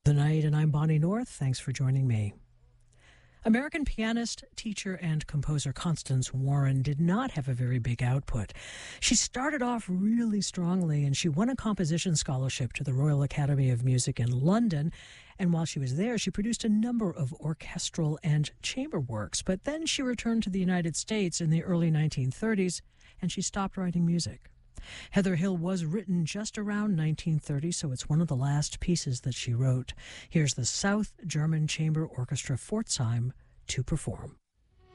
The night, and I'm Bonnie North. Thanks for joining me. American pianist, teacher, and composer Constance Warren did not have a very big output. She started off really strongly, and she won a composition scholarship to the Royal Academy of Music in London. And while she was there, she produced a number of orchestral and chamber works. But then she returned to the United States in the early 1930s, and she stopped writing music. Heather Hill was written just around 1930, so it's one of the last pieces that she wrote. Here's the South German Chamber Orchestra Pforzheim to perform.